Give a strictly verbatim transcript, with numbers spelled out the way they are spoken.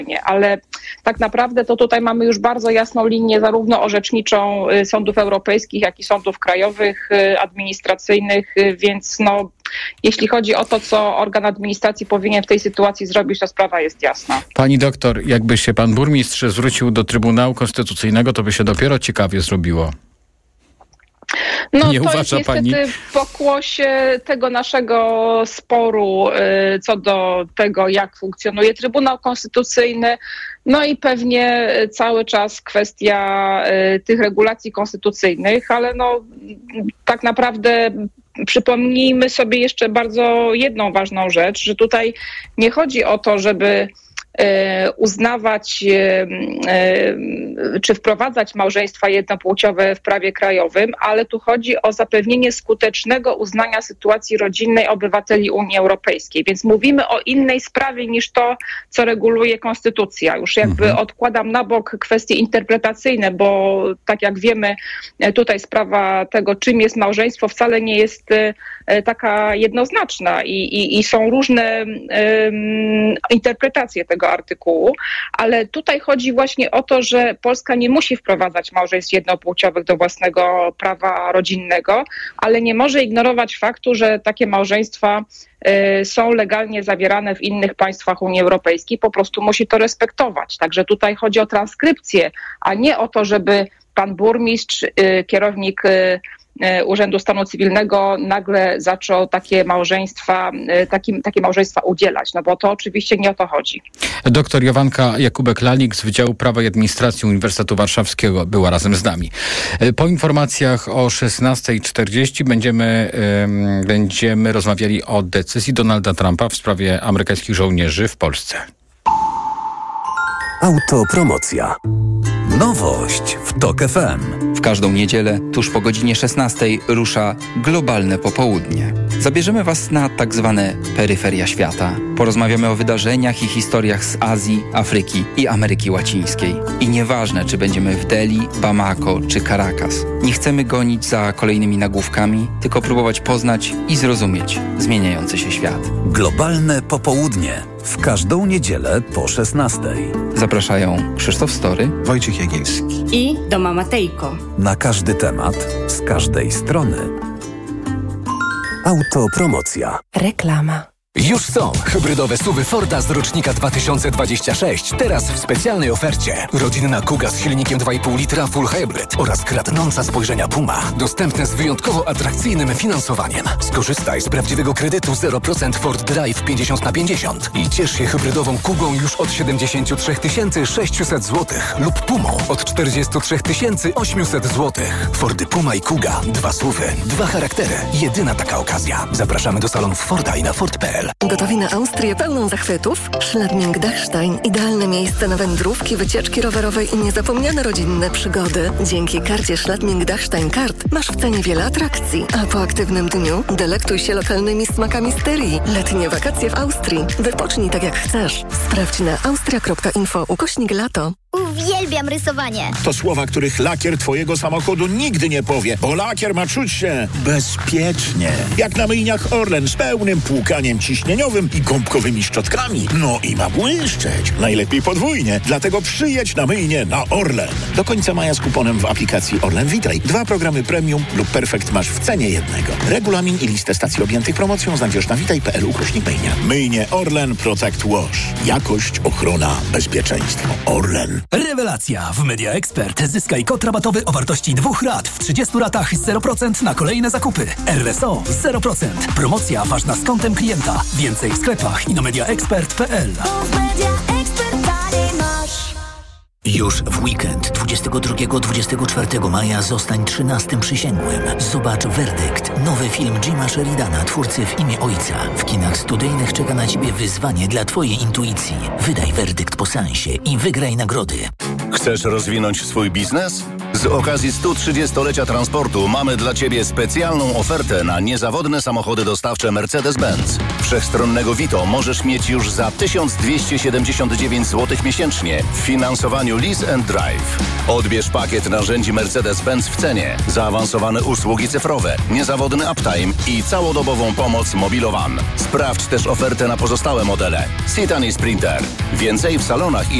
Ale tak naprawdę to tutaj mamy już bardzo jasną linię zarówno orzeczniczą sądów europejskich, jak i sądów krajowych, administracyjnych, więc no, jeśli chodzi o to, co organ administracji powinien w tej sytuacji zrobić, to sprawa jest jasna. Pani doktor, jakby się pan burmistrz zwrócił do Trybunału Konstytucyjnego, to by się dopiero ciekawie zrobiło. No nie to uważa jest niestety pani? w pokłosie tego naszego sporu y, co do tego, jak funkcjonuje Trybunał Konstytucyjny. No i pewnie cały czas kwestia y, tych regulacji konstytucyjnych, ale no tak naprawdę przypomnijmy sobie jeszcze bardzo jedną ważną rzecz, że tutaj nie chodzi o to, żeby uznawać czy wprowadzać małżeństwa jednopłciowe w prawie krajowym, ale tu chodzi o zapewnienie skutecznego uznania sytuacji rodzinnej obywateli Unii Europejskiej. Więc mówimy o innej sprawie niż to, co reguluje konstytucja. Już jakby mhm. odkładam na bok kwestie interpretacyjne, bo tak jak wiemy, tutaj sprawa tego, czym jest małżeństwo, wcale nie jest taka jednoznaczna i, i, i są różne um, interpretacje tego artykułu, ale tutaj chodzi właśnie o to, że Polska nie musi wprowadzać małżeństw jednopłciowych do własnego prawa rodzinnego, ale nie może ignorować faktu, że takie małżeństwa y, są legalnie zawierane w innych państwach Unii Europejskiej, po prostu musi to respektować. Także tutaj chodzi o transkrypcję, a nie o to, żeby pan burmistrz, y, kierownik y, Urzędu Stanu Cywilnego nagle zaczął takie małżeństwa, taki, takie małżeństwa udzielać, no bo to oczywiście nie o to chodzi. Doktor Jowanka Jakubek-Lalik z Wydziału Prawa i Administracji Uniwersytetu Warszawskiego była razem z nami. Po informacjach o szesnasta czterdzieści będziemy, um, będziemy rozmawiali o decyzji Donalda Trumpa w sprawie amerykańskich żołnierzy w Polsce. Autopromocja. Nowość w TOK F M. W każdą niedzielę, tuż po godzinie szesnastej, rusza Globalne Popołudnie. Zabierzemy Was na tak zwane peryferia świata. Porozmawiamy o wydarzeniach i historiach z Azji, Afryki i Ameryki Łacińskiej. I nieważne, czy będziemy w Delhi, Bamako czy Caracas. Nie chcemy gonić za kolejnymi nagłówkami, tylko próbować poznać i zrozumieć zmieniający się świat. Globalne Popołudnie. W każdą niedzielę po szesnastej. Zapraszają Krzysztof Story, Wojciech Jagielski i Doma Matejko. Na każdy temat, z każdej strony. Autopromocja. Reklama. Już są hybrydowe suwy Forda z rocznika dwa tysiące dwudziestego szóstego. Teraz w specjalnej ofercie. Rodzinna Kuga z silnikiem dwa i pół litra Full Hybrid oraz kradnąca spojrzenia Puma. Dostępne z wyjątkowo atrakcyjnym finansowaniem. Skorzystaj z prawdziwego kredytu zero procent Ford Drive pięćdziesiąt na pięćdziesiąt i ciesz się hybrydową Kugą już od siedemdziesiąt trzy tysiące sześćset złotych lub Pumą od czterdzieści trzy tysiące osiemset złotych. Fordy Puma i Kuga. Dwa suwy, dwa charaktery. Jedyna taka okazja. Zapraszamy do salonów Forda i na Ford kropka p l. Gotowi na Austrię pełną zachwytów? Schladming-Dachstein. Idealne miejsce na wędrówki, wycieczki rowerowe i niezapomniane rodzinne przygody. Dzięki karcie Schladming-Dachstein Kart masz w cenie wiele atrakcji, a po aktywnym dniu delektuj się lokalnymi smakami styrii. Letnie wakacje w Austrii. Wypocznij tak jak chcesz. Sprawdź na austria kropka info ukośnik lato. Uwielbiam rysowanie. To słowa, których lakier twojego samochodu nigdy nie powie, bo lakier ma czuć się bezpiecznie. Jak na myjniach Orlen z pełnym płukaniem ciśnieniowym i gąbkowymi szczotkami. No i ma błyszczeć. Najlepiej podwójnie. Dlatego przyjedź na myjnię na Orlen. Do końca maja z kuponem w aplikacji Orlen Witaj. Dwa programy premium lub perfekt masz w cenie jednego. Regulamin i listę stacji objętych promocją znajdziesz na witaj kropka p l ukośnik myjnia. Myjnie Orlen Protect Wash. Jakość, ochrona, bezpieczeństwo. Orlen. Rewelacja! W Media Expert zyskaj kod rabatowy o wartości dwóch rat w trzydziestu ratach zero procent na kolejne zakupy. R S O zero procent. Promocja ważna z kontem klienta. Więcej w sklepach i na media expert kropka p l. Już w weekend dwudziestego drugiego do dwudziestego czwartego maja zostań trzynastym przysięgłym. Zobacz Werdykt, nowy film Jima Sheridana, twórcy W imię Ojca. W kinach studyjnych czeka na Ciebie wyzwanie dla Twojej intuicji. Wydaj werdykt po seansie i wygraj nagrody. Chcesz rozwinąć swój biznes? Z okazji stu trzydziestolecia transportu mamy dla Ciebie specjalną ofertę na niezawodne samochody dostawcze Mercedes-Benz. Wszechstronnego Vito możesz mieć już za tysiąc dwieście siedemdziesiąt dziewięć złotych miesięcznie w finansowaniu Lease and Drive. Odbierz pakiet narzędzi Mercedes-Benz w cenie, zaawansowane usługi cyfrowe, niezawodny uptime i całodobową pomoc Mobilowan. Sprawdź też ofertę na pozostałe modele. Citan i Sprinter. Więcej w salonach i